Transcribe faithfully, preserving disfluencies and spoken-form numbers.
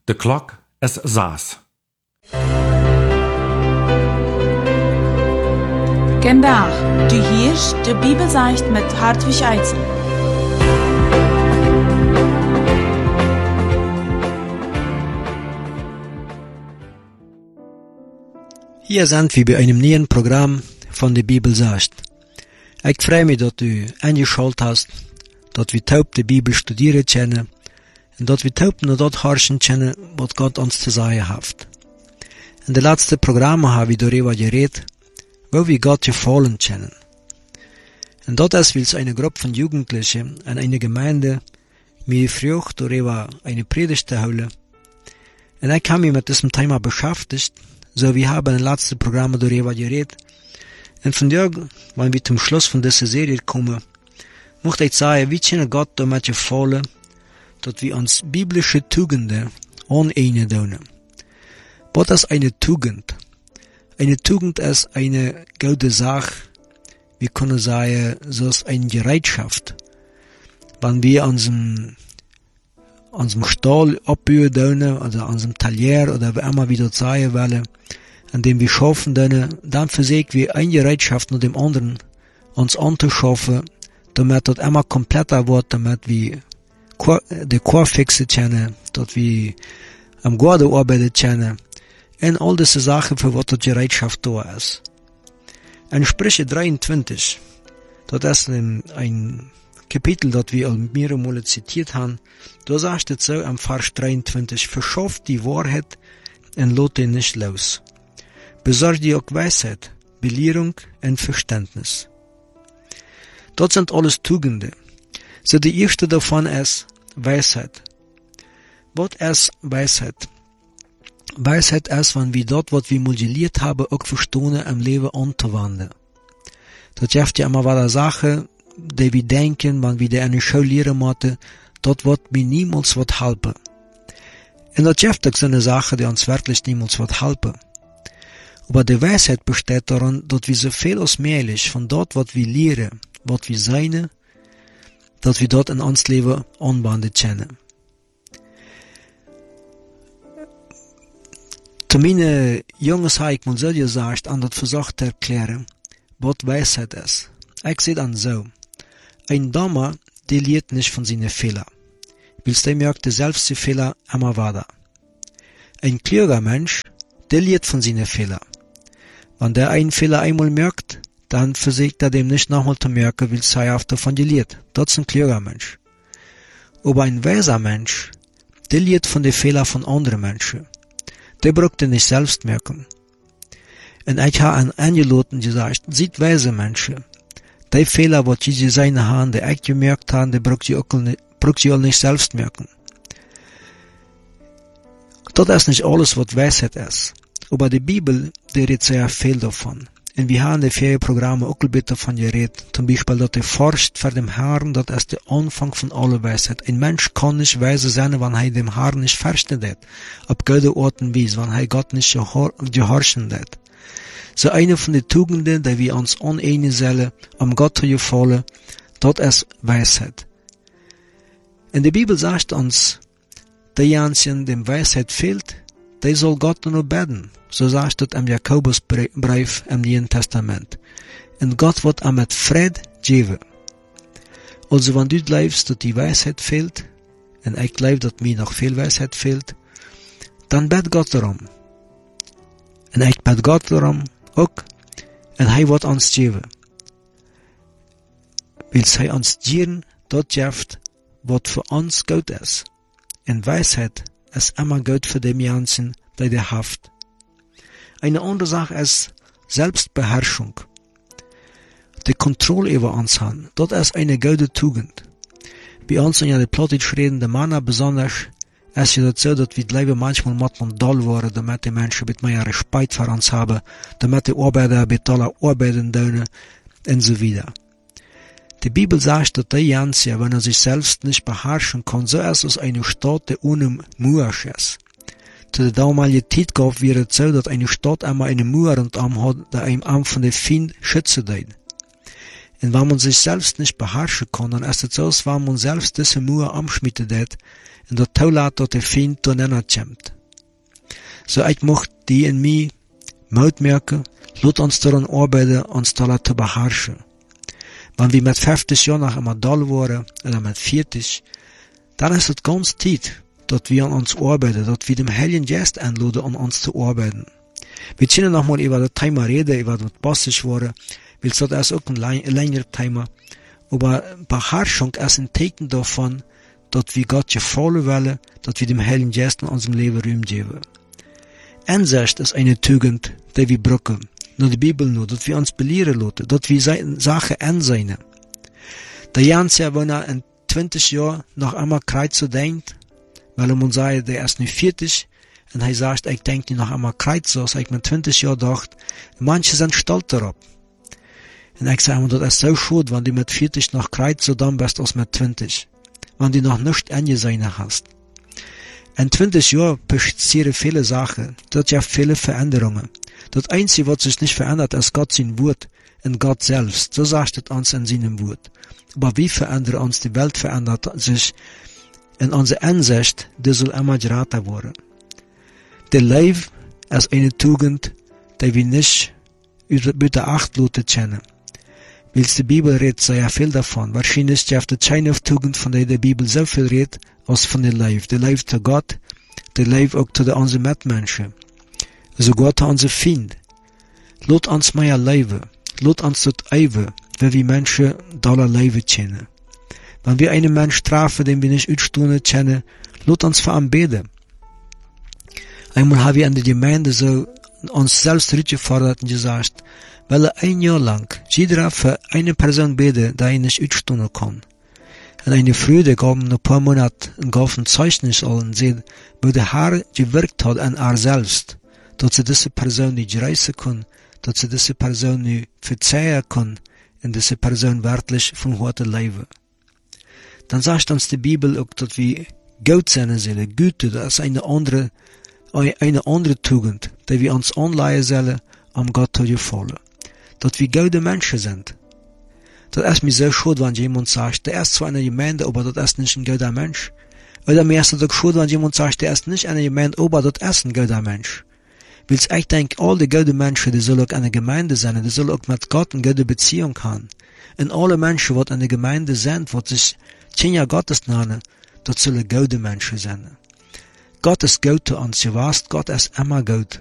De klok is zes. Vandaag, du hörst de Bibelsicht mit Hartwig Eitzel. Hier sind wir bei einem neuen Programm von der Bibelsicht. Ich freue mich, dass du eingeschaltet hast, dass wir taub die Bibel studieren können und dass wir taub nur dort horchen können, was Gott uns zu sagen hat. In den letzten Programmen haben wir darüber geredet, wo wir Gott gefallen können. Und dort ist, will es eine Gruppe von Jugendlichen in einer Gemeinde mir früh darüber eine Predigt zu holen. Und ich habe mich mit diesem Thema beschäftigt, so wir haben in den letzten Programmen darüber geredet. Und von da, wenn wir zum Schluss von dieser Serie kommen, möchte ich sagen, wie können Gott damit gefallen, dass wir uns biblische Tugenden aneignen tun. Was ist eine Tugend? Eine Tugend ist eine gute Sache, wir können sagen, so ist eine Bereitschaft. Wenn wir an unserem, unserem Stall abbauen tun, oder an unserem Talier, oder wie immer wir das sagen wollen, an dem wir schaffen tun, dann versuchen wir eine Bereitschaft nach dem anderen, uns anzuschaffen, damit das immer kompletter wird, damit wir die Chor fixen können, dass wir am Garten arbeiten können, und all diese Sachen, für was die Bereitschaft da ist. In Sprüche dreiundzwanzig, das ist ein, ein Kapitel, das wir mehrere Male zitiert haben, da sagt es so am Vers dreiundzwanzig, verschafft die Wahrheit und lot ihn nicht los. Besorg dir auch Weisheit, Belehrung und Verständnis. Das sind alles Tugenden. So die erste davon ist Weisheit. Was ist Weisheit? Weisheit ist, wenn wir dort, was wir modelliert haben, auch verstehen, im Leben anzuwenden. Das hilft ja immer wieder Sachen, die wir denken, wenn wir die eine Schule lernen müssen, dort wird mir niemals was helfen. Und das hilft auch so eine Sache, die uns wirklich niemals was helfen. Aber die Weisheit besteht darin, dass wir so viel als möglich von dort, was wir lernen, was wir sein, dass wir dort in uns Leben anwenden können. Zu meinen Jungs habe ich mal so gesagt, und das versucht zu erklären, was Weisheit ist. Ich sehe dann so. Ein Dummer, der lernt nicht von seinen Fehlern. Weil der merkt selbst die Fehler immer weiter. Ein kluger Mensch, der lernt von seinen Fehlern. Wenn der einen Fehler einmal merkt, dann versucht er dem nicht nochmal zu merken, weil er oft davon lernt. Das ist ein kluger Mensch. Aber ein weiser Mensch, der lernt von den Fehlern von anderen Menschen. Der braucht er nicht selbst merken. Und ich habe an eingeladen gesagt, sieht weise Menschen, die Fehler, die sie seine haben, die ich gemerkt haben, die braucht sie auch nicht, braucht sie auch nicht selbst merken. Das ist nicht alles, was Weisheit ist. Aber die Bibel, die redet sehr viel davon. Und wir haben in den Ferienprogrammen auch ein bisschen davon geredet. Zum Beispiel, dass er forscht vor dem Herrn, das ist der Anfang von aller Weisheit. Ein Mensch kann nicht weise sein, wenn er dem Herrn nicht versteht. Ab gute Orten wies, wenn er Gott nicht gehorchen lässt. So eine von den Tugenden, die wir uns aneignen sollen, um Gott zu gefallen, das ist Weisheit. In der Bibel sagt uns, derjenige, dem Weisheit fehlt, der soll Gott nur beten. So sagt es im Jakobusbrief im Neuen Testament. Und Gott wird ihm mit Frieden geben. Also wenn du glaubst, dass die Weisheit fehlt, und ich glaube, dass mir noch viel Weisheit fehlt, dann bet Gott darum. Und ich bet Gott darum auch, und er wird uns geben. Weil er uns geben, das gibt, was für uns gut ist. Und Weisheit ist immer gut für die Menschen, die die haft. Eine andere Sache ist Selbstbeherrschung. Die Kontrolle über uns haben, das ist eine gute Tugend. Bei uns in der Plattdeutsch redenden Männer besonders, ist ja das so, dass wir Leben manchmal mit man doll worden, damit die Menschen mit mehr Respekt für uns haben, damit die Arbeiter mit toller arbeiten dürfen, und so weiter. Die Bibel sagt, dass der Jansia, wenn er sich selbst nicht beherrschen kann, so ist es eine Stadt, die ohne Mauer ist. Zu der damaligen Zeit gab es so, dass eine Stadt einmal eine Mauer und Arm hat, der einem Arm von den Feind schützen soll. Und wenn man sich selbst nicht beherrschen kann, dann ist es so, als wenn man selbst diese Mühe amschmieden hat und das tollaat, dass der Feind da nicht kommt. So, ich möchte die in mir Mut merken, lass uns daran arbeiten, uns da zu beherrschen. Wenn wir mit fünfzig Jahren noch einmal doll waren, oder mit vierzig, dann ist es ganz Zeit, dass wir an uns arbeiten, dass wir dem Heiligen Geist einladen, an uns zu arbeiten. Wir können noch mal über das Thema reden, über das Bassisch war, weil das ist auch ein längeres Thema. Aber Beherrschung ist ein Zeichen davon, dass wir Gott gefallen wollen, dass wir dem Heiligen Geist in unserem Leben Raum geben. Einsicht ist eine Tugend, die wir brauchen, nur die Bibel nur, dass wir uns belehren lassen, dass wir Sachen ansehen. Der Jans ja, wenn er in zwanzig Jahren noch einmal kreuz so denkt, weil er man sagt, der ist nicht vierzig, und er sagt, ich denke noch einmal kreuz so, als ich mit zwanzig Jahren dachte, manche sind stolz darauf. Und ich sage, das ist so schade, wenn du mit vierzig noch kreuz so dann bist als mit zwanzig. Wenn du noch nicht angesehen hast. In zwanzig Jahren passieren viele Sachen, dort ja viele Veränderungen. Das Einzige, was sich nicht verändert, ist Gott sein Wort und Gott selbst. So sagt es uns in seinem Wort. Aber wie verändert uns die Welt verändert sich in unserer Ansicht, die soll immer geraten werden. Der Leben ist eine Tugend, die wir nicht über Acht lassen können. Weil die Bibel redet sehr viel davon. Wahrscheinlich ist die keine Tugend, von der die Bibel so viel redet, als von der Leben. Der Leben zu Gott, der Leben auch zu unseren Mitmenschen. Sogar zu unseren Feinden. Lass uns mehr leben. Lass uns das Eiwe, wie wir Menschen dollar leben können. Wenn wir einen Menschen treffen, den wir nicht ausstehen können, lass uns für ihn beten. Einmal haben wir in der Gemeinde so uns selbst zurückgefordert und gesagt, weil er ein Jahr lang jeder für eine Person beten, die er nicht ausstehen kann. Und eine Freude gab ein paar Monate und gab ein Zeugnis und sieht, wo der Herr gewirkt hat an er selbst, dass sie diese Person nicht reisen kann, dass sie diese Person nicht verzeihen kann und diese Person wirklich von heute leben. Dann sagt uns die Bibel auch, dass wir gut sein sollen, Güte, das ist eine andere, eine andere Tugend, die wir uns anleihen sollen, um Gott zu gefallen. Dass wir gute Menschen sind. Das ist mir so schade, wenn jemand sagt, der ist zwar eine Gemeinde, aber das ist nicht ein guter Mensch. Oder mir ist es auch schade, wenn jemand sagt, der ist nicht eine Gemeinde, aber das ist ein guter Mensch. Weil ich denke, all die guten Menschen, die sollen auch eine Gemeinde sein, die sollen auch mit Gott eine gute Beziehung haben. Und alle Menschen, die in der Gemeinde sind, die sich Kinder Gottes nennen, das sollen gute Menschen sein. Gott ist gut zu uns, ihr weißt, Gott ist immer gut.